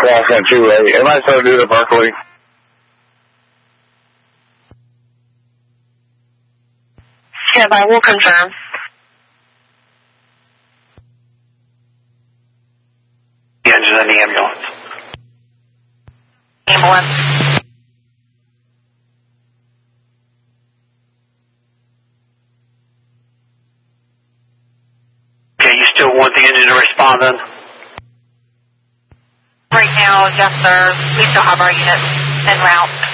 Crossing 2A. Am I supposed to do the Berkeley? Yeah, I will confirm. The engine in the ambulance. Ambulance. Okay, you still want the engine to respond then? Right now, yes, sir. We still have our units en route.